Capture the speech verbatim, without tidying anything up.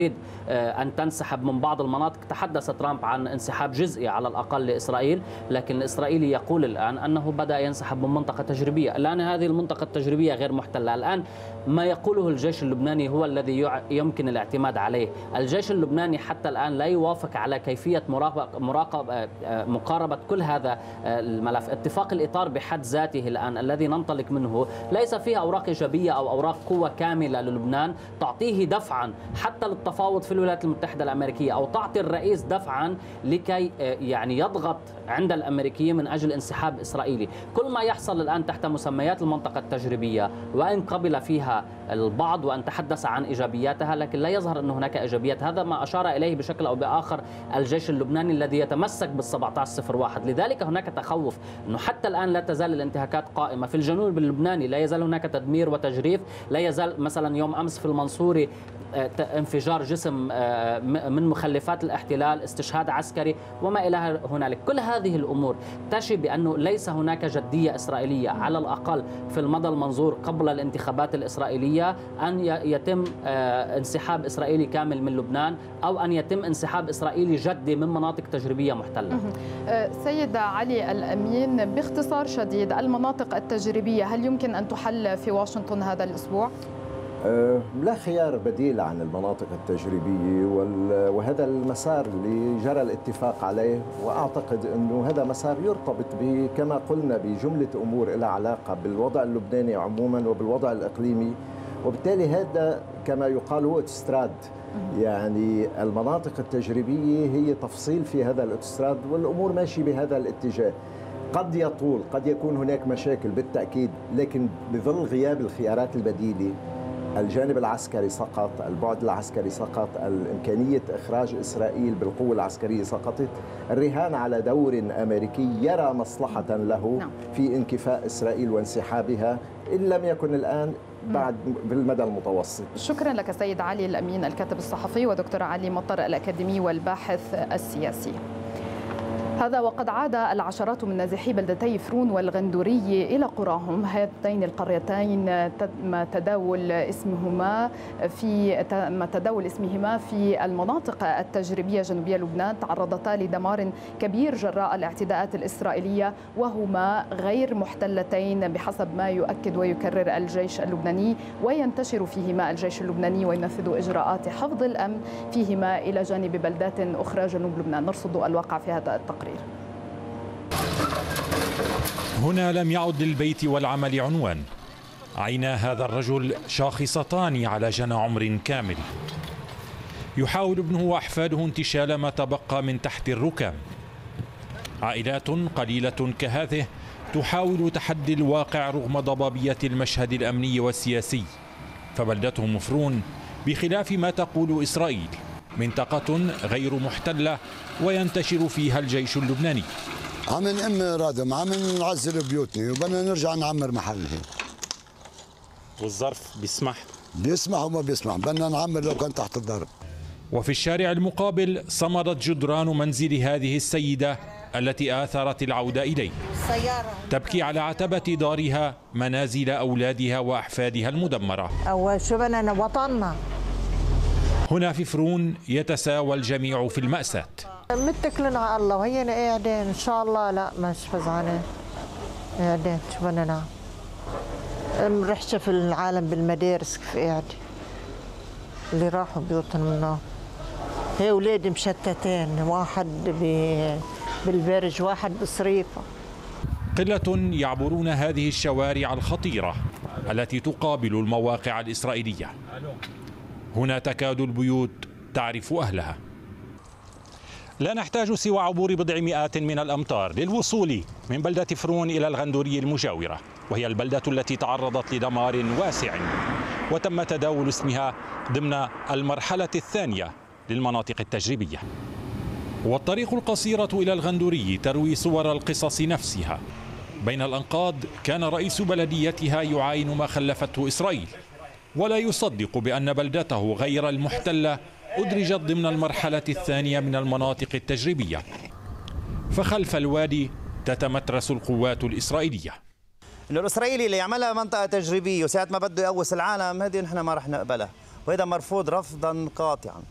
أن تنسحب من بعض المناطق. تحدث ترامب عن انسحاب جزئي على الأقل لإسرائيل، لكن الإسرائيلي يقول الآن أنه بدأ ينسحب من منطقة تجريبية. الآن هذه المنطقة التجريبية غير محتلة. الآن ما يقوله الجيش اللبناني هو الذي يمكن الاعتماد عليه. الجيش اللبناني حتى الآن لا يوافق على كيفية مراقبة مقاربة كل هذا الملف. اتفاق الإطار بحد ذاته الآن الذي ننطلق منه ليس فيه أوراق إيجابية أو أوراق قوة كاملة للبنان تعطيه دفعا حتى للتفاوض في الولايات المتحدة الأمريكية، أو تعطي الرئيس دفعا لكي يعني يضغط عند الأمريكيين من أجل انسحاب إسرائيلي. كل ما يحصل الآن تحت مسميات المنطقة التجريبية، وإن قبل فيها البعض وأن تحدث عن إيجابياتها، لكن لا يظهر أن هناك إيجابيات. هذا ما أشار إليه بشكل أو بآخر الجيش اللبناني الذي يتمسك بالسبعة عشر صفر واحد. لذلك هناك تخوف أنه حتى الآن لا تزال الانتهاكات قائمة في الجنوب اللبناني، لا يزال هناك تدمير وتجريف، لا يزال مثلا يوم أمس في المنصوري انفجار جسم من مخلفات الاحتلال، استشهاد عسكري وما إلى هنالك. كل هذه الأمور تشي بأنه ليس هناك جدية إسرائيلية على الأقل في المدى المنظور قبل الانتخابات الإسرائيلية أن يتم انسحاب إسرائيلي كامل من لبنان، أو أن يتم انسحاب إسرائيلي جدي من مناطق تجريبية محتلة. سيد علي الأمين، باختصار شديد، المناطق التجريبية هل يمكن أن تحل في واشنطن هذا الأسبوع؟ لا خيار بديل عن المناطق التجريبية، وهذا المسار اللي جرى الاتفاق عليه، وأعتقد أنه هذا مسار يرتبط كما قلنا بجملة أمور لها علاقة بالوضع اللبناني عموما وبالوضع الإقليمي، وبالتالي هذا كما يقال هو اوتوستراد. يعني المناطق التجريبية هي تفصيل في هذا الاوتوستراد، والأمور ماشية بهذا الاتجاه. قد يطول، قد يكون هناك مشاكل بالتأكيد، لكن بظل غياب الخيارات البديلة، الجانب العسكري سقط، البعد العسكري سقط، الإمكانية إخراج إسرائيل بالقوة العسكرية سقطت، الرهان على دور أمريكي يرى مصلحة له في انكفاء إسرائيل وانسحابها، إن لم يكن الآن بعد بالمدى المتوسط. شكرا لك سيد علي الأمين الكاتب الصحفي، ودكتور علي مطر الأكاديمي والباحث السياسي. هذا وقد عاد العشرات من نازحي بلدتي فرون والغندوري إلى قراهم. هاتين القريتين تم تداول اسمهما في تم تداول اسمهما في المناطق التجريبية جنوبية لبنان، تعرضتا لدمار كبير جراء الاعتداءات الإسرائيلية، وهما غير محتلتين بحسب ما يؤكد ويكرر الجيش اللبناني، وينتشر فيهما الجيش اللبناني وينفذ إجراءات حفظ الأمن فيهما إلى جانب بلدات أخرى جنوب لبنان. نرصد الواقع في هذا التقرير. هنا لم يعد للبيت والعمل عنوان. عينا هذا الرجل شاخصتان على جنى عمر كامل. يحاول ابنه وأحفاده انتشال ما تبقى من تحت الركام. عائلات قليلة كهذه تحاول تحدي الواقع رغم ضبابية المشهد الأمني والسياسي. فبلدتهم فرون بخلاف ما تقول إسرائيل منطقة غير محتلة وينتشر فيها الجيش اللبناني. عم نأم رادم، عم نعزل بيوتنا وبدنا نرجع نعمر محلنا. والظرف بيسمح؟ بيسمح وما بيسمح، بدنا نعمر لو كان تحت الضرب. وفي الشارع المقابل صمدت جدران منزل هذه السيدة التي آثرت العودة إليه. تبكي على عتبة دارها منازل أولادها وأحفادها المدمرة. أول شو بدنا وطننا. هنا في فرون يتساوى الجميع في المأساة. متكلين على الله وهينا قاعدين ان شاء الله. لا مش فزعانين، قاعدين شو بدنا نعمل. مرحشة في العالم بالمدارس كيف قاعد اللي راحوا بيوتهم منهم. هي اولادي مشتتين، واحد بالبرج واحد بصريفة. قلة يعبرون هذه الشوارع الخطيرة التي تقابل المواقع الإسرائيلية. هنا تكاد البيوت تعرف أهلها. لا نحتاج سوى عبور بضع مئات من الأمتار للوصول من بلدة فرون إلى الغندوري المجاورة، وهي البلدة التي تعرضت لدمار واسع وتم تداول اسمها ضمن المرحلة الثانية للمناطق التجريبية. والطريق القصيرة إلى الغندوري تروي صور القصص نفسها. بين الأنقاض كان رئيس بلديتها يعاين ما خلفته إسرائيل، ولا يصدق بأن بلدته غير المحتلة أدرجت ضمن المرحلة الثانية من المناطق التجريبية. فخلف الوادي تتمترس القوات الإسرائيلية. إنه الإسرائيلي اللي يعملها منطقة تجريبية وساعة ما بده يقوس العالم، هذه نحن ما رح نقبلها، وهذا مرفوض رفضا قاطعا.